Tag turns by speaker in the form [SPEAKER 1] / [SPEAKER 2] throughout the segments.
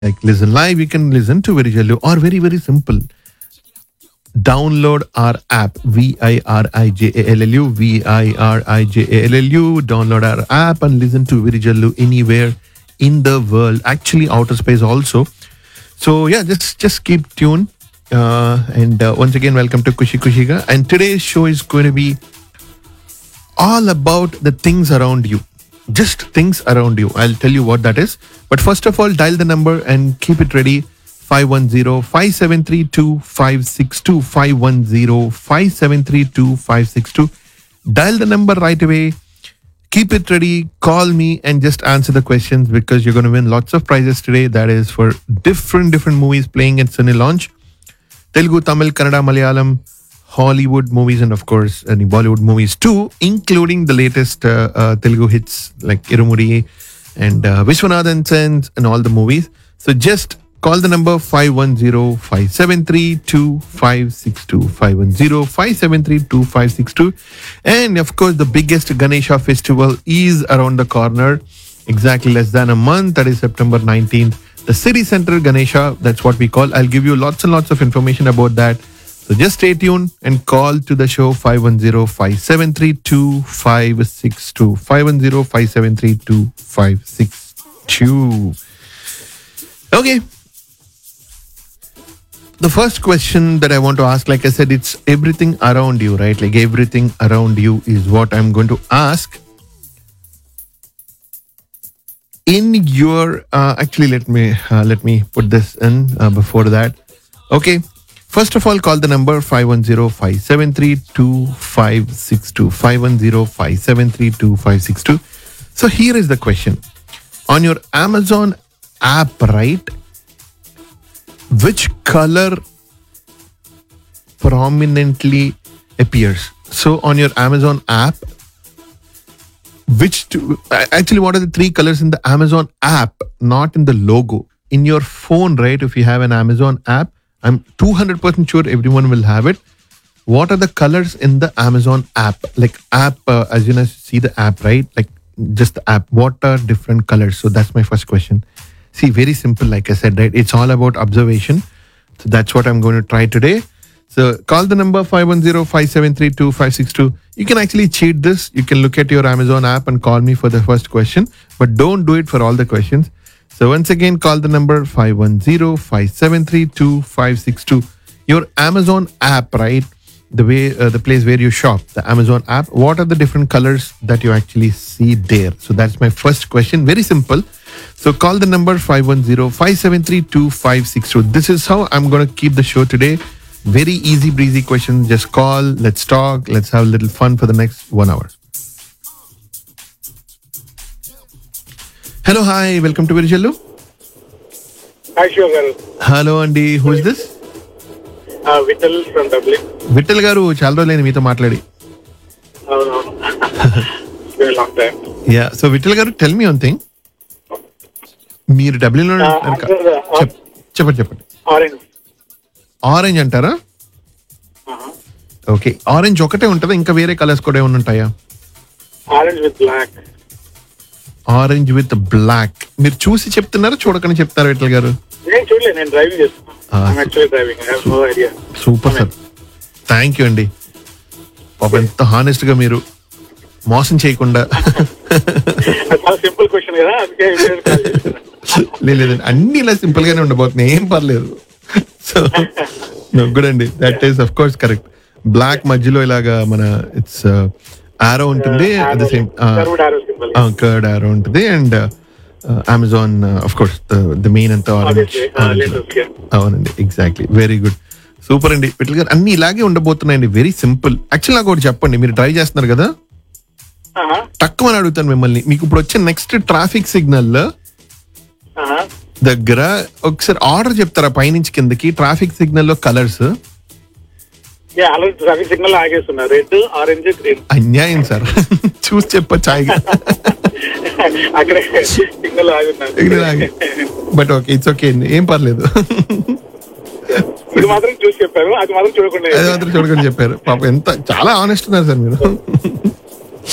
[SPEAKER 1] like listen live, you can listen to very Jallu or very simple. Download our app VIRIJALLU VIRIJALLU. Download our app and listen to very Jallu anywhere in the world. Actually, outer space also. So yeah, just keep tuned. And once again, welcome to Kushi Kushiga. And today's show is going to be all about the things around you. Just things around you. I'll tell you what that is. But first of all, dial the number and keep it ready. 510-573-2562. 510-573-2562. Dial the number right away. Keep it ready. Call me and just answer the questions because you're going to win lots of prizes today. That is for different movies playing at Cine Launch. Telugu, Tamil, Kannada, Malayalam, Hollywood movies, and of course, any Bollywood movies too, including the latest Telugu hits like Irumudi and Vishwanathan Sens and all the movies. So just call the number 510-573-2562. 510-573-2562. And of course, the biggest Ganesha festival is around the corner. Exactly less than a month. That is September 19th. The City Center Ganesha, that's what we call. I'll give you lots and lots of information about that. So just stay tuned and call to the show 510-573-2562. 510-573-2562. Okay. The first question that I want to ask, like I said, it's everything around you, right? Like everything around you is what I'm going to ask. In your actually, let me put this in before that. Okay, first of all, call the number 510-573-2562. 510-573-2562. So here is the question: on your Amazon app, right? Which color prominently appears? So on your Amazon app, what are the three colors in the Amazon app, not in the logo? In your phone, right? If you have an Amazon app, I'm 200% sure everyone will have it. What are the colors in the Amazon app? Like app, as you know, see the app, right? Like just the app. What are different colors? So that's my first question. See, very simple, like I said, right? It's all about observation. So that's what I'm going to try today. So call the number 510-573-2562. You can actually cheat this. You can look at your Amazon app and call me for the first question, but don't do it for all the questions. So once again, call the number 510-573-2562. Your Amazon app, right? The place where you shop, the Amazon app. What are the different colors that you actually see there? So that's my first question. Very simple. So call the number 510-573-2562. This is how I'm going to keep the show today. Very easy breezy questions. Just call. Let's talk. Let's have a little fun for the next 1 hour. Hello, hi. Welcome to Virijallu.
[SPEAKER 2] Hi, Shogal.
[SPEAKER 1] Hello, Andy. Who is this?
[SPEAKER 2] Vittal from Dublin.
[SPEAKER 1] Vittal garu, చాలా రోజులైంది మీతో మాట్లాడి.
[SPEAKER 2] అవునవును. It's been a long time.
[SPEAKER 1] Yeah. So Vittal garu, tell me one thing. మీరు Dublin లో చెప్పండి. Orange అంటారా? Okay. Orange ఒకటే ఉంటుందా? ఇంకా వేరే కలర్స్ కూడా ఏమైనా ఉంటాయా? Orange with black. మీరు చూసి చెప్తున్నారా, చూడకని చెప్తారా విఠల్ గారు?
[SPEAKER 2] నేను డ్రైవింగ్ చేస్తున్నాను.
[SPEAKER 1] Super sir. థ్యాంక్ యూ అండి. పాప ఎంత హానెస్ట్ గా మీరు మోసం చేయకుండా.
[SPEAKER 2] సింపుల్ క్వశ్చన్ కదా,
[SPEAKER 1] లేదండి, అన్ని ఇలా సింపుల్ గానే ఉండబోతున్నాయి, ఏం పర్లేదు. సో గుడ్ అండి. That is of course correct. Black మధ్యలో ఇలాగా మన ఇట్స్ ఆరో ఉంటుంది, అట్ ద సేమ్ కర్డ్ ఆరో ఉంటుంది. And Amazon of course the main అంతా ఆరెంజ్. అవునండి, ఎగ్జాక్ట్లీ. వెరీ గుడ్, సూపర్ అండి. విఠల్ గారు అన్ని ఇలాగే ఉండబోతున్నాయండి. Very simple. యాక్చువల్ నాకు ఒకటి చెప్పండి, మీరు డ్రైవ్ చేస్తున్నారు కదా, తక్కువ అని అడుగుతాను మిమ్మల్ని. మీకు ఇప్పుడు వచ్చే నెక్స్ట్ ట్రాఫిక్ సిగ్నల్ దగ్గర ఒకసారి ఆర్డర్ చెప్తారా పైనుంచి కిందకి? ట్రాఫిక్ సిగ్నల్ లో colours
[SPEAKER 2] traffic signal ఆగేస్తున్నా, red, orange, green.
[SPEAKER 1] అన్యాయం సార్, చూసి చెప్పచ్చు హాయిగా.
[SPEAKER 2] అక్కడే signal ఆగుతున్నాను.
[SPEAKER 1] But okay, it's okay అండి, ఏం పర్లేదు.
[SPEAKER 2] ఇది మాత్రం చూసి చెప్పారు, అది మాత్రం
[SPEAKER 1] చూడకుండా చెప్పారు. పాప ఎంత చాలా ఆనెస్ట్ ఉన్నారు సార్ మీరు.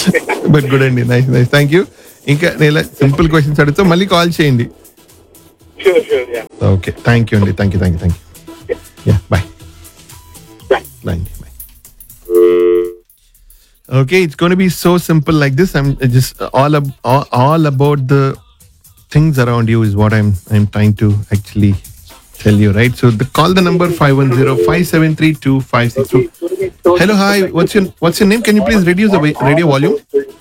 [SPEAKER 1] బట్ గుడ్ అండి, నైస్. Thank you. ఇంకా నేను సింపుల్ క్వశ్చన్స్ అడుగుతా, మళ్ళీ కాల్ చేయండి.
[SPEAKER 2] Sure, yeah.
[SPEAKER 1] Okay. Thank you, Andy. Thank you. Yeah. Bye.
[SPEAKER 2] Bye.
[SPEAKER 1] Bye. Okay, it's going to be so simple like this. I'm just all about the things around you is what I'm trying to actually tell you, right? So call the number 510-573-2562. Hello, hi. What's your name? Can you please reduce the radio volume?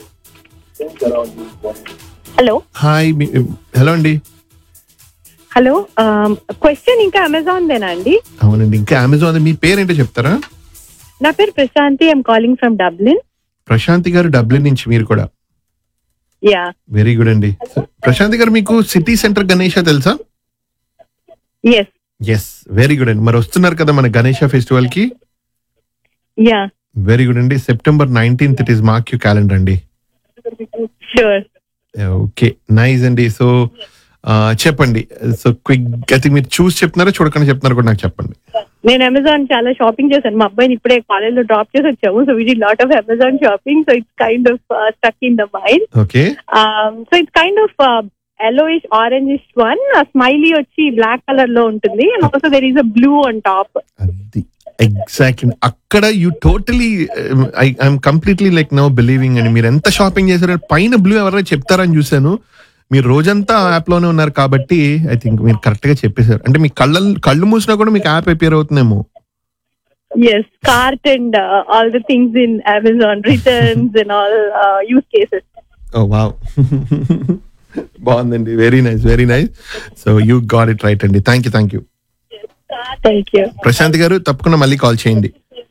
[SPEAKER 3] Hello.
[SPEAKER 1] Hi. Hello, Andy.
[SPEAKER 3] Hello question ఇంకా Amazon Dena అండి?
[SPEAKER 1] అవునండి, ఇంకా Amazon. మీ పేరేంటో చెప్తారా?
[SPEAKER 3] నా పేరు Prashanti. I'm calling from Dublin.
[SPEAKER 1] Prashanti గారు, Dublin నుంచి మీరు కూడా?
[SPEAKER 3] యా.
[SPEAKER 1] వెరీ గుడ్ అండి. ప్రశాంతి గారు, మీకు సిటీ సెంటర్ గణేష తెలుసా?
[SPEAKER 3] ఎస్.
[SPEAKER 1] ఎస్, వెరీ గుడ్ అండి. మరి వస్తున్నారు కదా మన గణేష ఫెస్టివల్ కి?
[SPEAKER 3] యా.
[SPEAKER 1] వెరీ గుడ్ అండి. September 19th it is mark you calendar అండి.
[SPEAKER 3] షూర్.
[SPEAKER 1] ఓకే, నైస్ అండి. సో చెప్పండి. సో క్విక్, అయితే మీరు చూసి చెప్తున్నారా చూడకుండా చెప్తున్నారా కూడా నాకు చెప్పండి.
[SPEAKER 3] నేను అమెజాన్ చాలా షాపింగ్ చేశాను. మా అబ్బాయిని ఇప్పుడే కాలేజ్ లో డ్రాప్ చేసి వచ్చాము. So we did lot of Amazon shopping. So it's kind of stuck in the mind.
[SPEAKER 1] Okay.
[SPEAKER 3] So it's kind of yellowish orangish one. Smiley వచ్చి బ్లాక్ కలర్ లో ఉంటుంది. And also there is a blue on top.
[SPEAKER 1] అది exactly అక్కడ you totally I'm completely like now believing అండి. మీరు ఎంత shopping చేశారో పైన బ్లూ ఎవరైనా చెప్తారని చూశాను. మీరు రోజంతా యాప్ లోనే ఉన్నారు కాబట్టి ఐ థింక్ మీరు కరెక్ట్ గా చెప్పేశారు. అంటే మీ కళ్ళు మూసినా కూడా మీకు యాప్ అపియర్ అవుతుందేమో.
[SPEAKER 3] Yes, cart and all the things in Amazon, returns and all use cases.
[SPEAKER 1] Oh wow. బాగుందండి. Very nice, very nice. So you got it right అండి. Thank you.
[SPEAKER 3] Thank you.
[SPEAKER 1] Prashanth గారు, తప్పకుండా మళ్ళీ కాల్ చేయండి.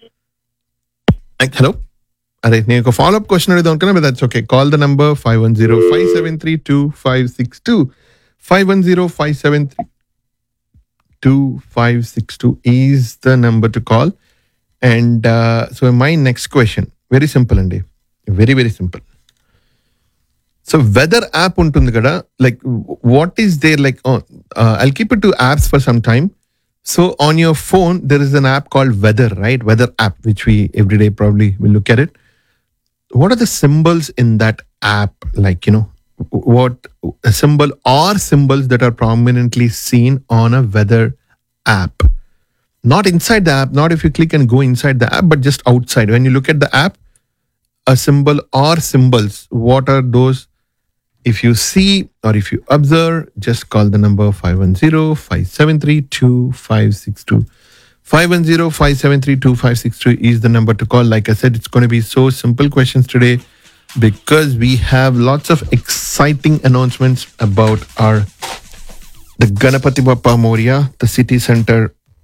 [SPEAKER 1] Hello, అరే నేను ఒక ఫాలో అప్ క్వశ్చన్ అడుగుదాం అనుకున్నా, but that's okay. Call the number 510-573-2562. 510-573-2562 is the number to call. And so my next question, very simple అండి, very simple. So weather app ఉంటుంది కదా, like what is there, like I'll keep it to apps for some time. So on your phone there is an app called weather, right? Weather app, which we every day probably will look at it. What are the symbols in that app? Like, what a symbol or symbols that are prominently seen on a weather app? Not inside the app, not if you click and go inside the app, but just outside. When you look at the app, a symbol or symbols, what are those? If you see or if you observe, just call the number 510-573-2562. 510-573-2562 is the number to call. Like I said, it's going to be so simple questions today because we have lots of exciting announcements about the Ganapati Bappa Moria, the city center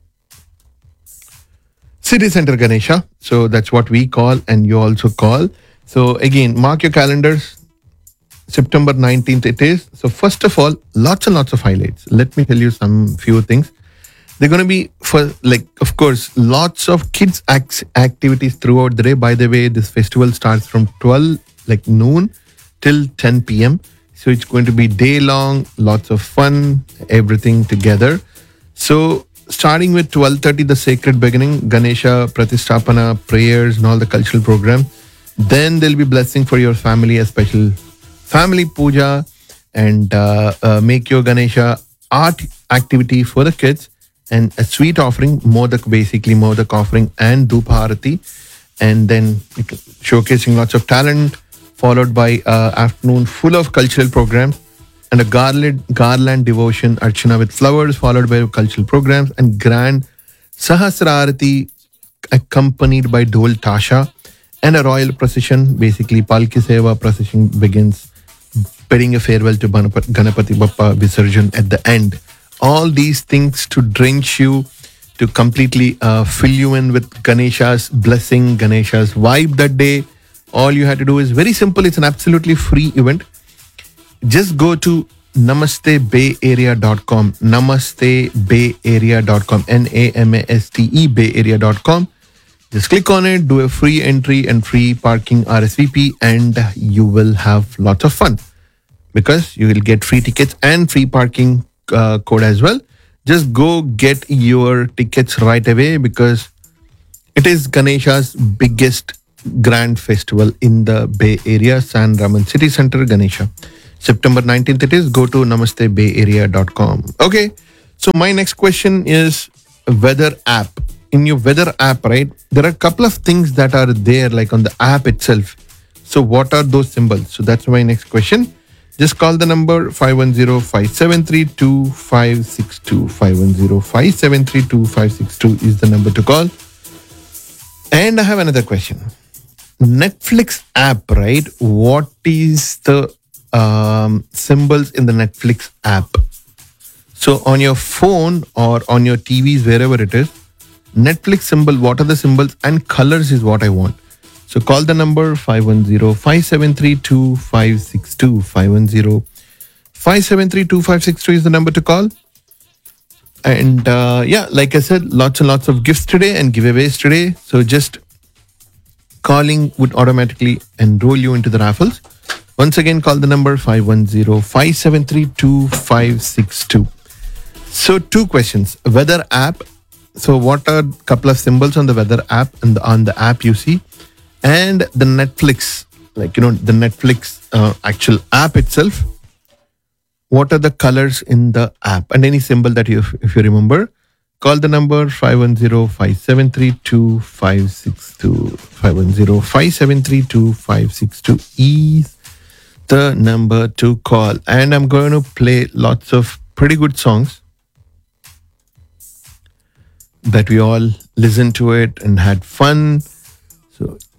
[SPEAKER 1] Ganesha. So that's what we call and you also call. So again, mark your calendars. September 19th it is. So first of all, lots and lots of highlights. Let me tell you some few things. They're going to be, for like, of course, lots of kids activities throughout the day. By the way, this festival starts from 12 like noon till 10 p.m. So it's going to be day long, lots of fun, everything together. So starting with 12:30, the sacred beginning, Ganesha Pratistapana, prayers and all the cultural program. Then there'll be blessing for your family, a special family puja, and make your Ganesha art activity for the kids, and a sweet offering, modak, basically modak offering, and Dhupa Arati, and then showcasing lots of talent, followed by afternoon full of cultural programs, and a garland devotion, Archana with flowers, followed by cultural programs, and grand Sahasra Arati accompanied by Dhol Tasha, and a royal procession, basically Palki Seva procession begins, bidding a farewell to Ganapati Bappa Visarjan at the end. All these things to drench you, to completely fill you in with Ganesha's blessing, Ganesha's vibe that day. All you have to do is very simple. It's an absolutely free event. Just go to namastebayarea.com. namastebayarea.com. NAMASTE bayarea.com. Just click on it, do a free entry and free parking RSVP, and you will have lots of fun because you will get free tickets and free parking code as well. Just go get your tickets right away because it is Ganesha's biggest grand festival in the Bay Area, San Ramon City Center Ganesha. September 19th it is. Go to namastebayarea.com. Okay. So my next question is weather app. In your weather app, right, there are a couple of things that are there like on the app itself. So what are those symbols? So that's my next question. Just call the number 510-573-2562. 510-573-2562 is the number to call. And I have another question. Netflix app, right? What is the symbols in the Netflix app? So on your phone or on your TVs, wherever it is, Netflix symbol, what are the symbols and colors is what I want. So call the number 510-573-2562. 510-573-2562 is the number to call. And yeah, like I said, lots and lots of gifts today and giveaways today. So just calling would automatically enroll you into the raffles. Once again, call the number 510-573-2562. So 2 questions. Weather app. So what are a couple of symbols on the weather app and on the app you see? And the Netflix, like, the Netflix actual app itself. What are the colors in the app? And any symbol that if you remember, call the number 510-573-2562. 510-573-2562 is the number to call. And I'm going to play lots of pretty good songs that we all listened to it and had fun. So